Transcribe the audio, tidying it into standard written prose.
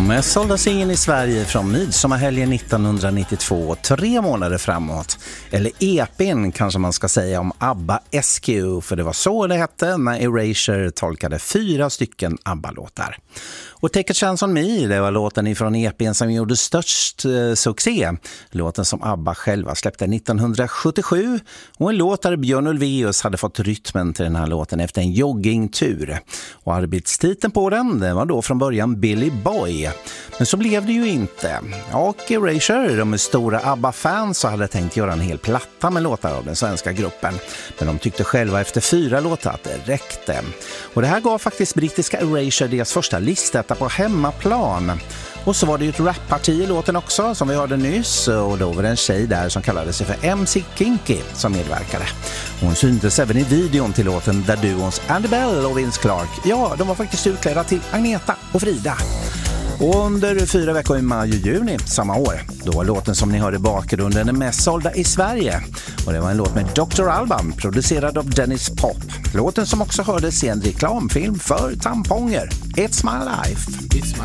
Mest sålda singeln i Sverige från midsommarhelgen 1992, 3 månader framåt. Eller EP:n kanske man ska säga om ABBA SQ, för det var så det hette när Erasure tolkade 4 stycken ABBA-låtar. Och Take a Chance on Me, det var låten ifrån EP:n som gjorde störst succé. Låten som ABBA själva släppte 1977 och en låt där Björn Ulvaeus hade fått rytmen till den här låten efter en joggingtur. Och arbetstiteln på den var då från början Billy Boy. Men så blev det ju inte. Och Erasure, de är stora ABBA-fans och hade tänkt göra en hel platta med låtar av den svenska gruppen. Men de tyckte själva efter 4 låtar att det räckte. Och det här gav faktiskt brittiska Erasure deras första listetta på hemmaplan. Och så var det ju ett rapparti i låten också som vi hörde nyss, och då var det en tjej där som kallade sig för MC Kinky som medverkade. Hon syntes även i videon till låten där duons Andy Bell och Vince Clarke, ja, de var faktiskt utklädda till Agneta och Frida. Och under 4 veckor i maj och juni samma år, då var låten som ni hörde i bakgrunden den mest sålda i Sverige. Och det var en låt med Dr. Alban, producerad av Dennis Pop. Låten som också hördes i en reklamfilm för tamponger. It's my life. It's my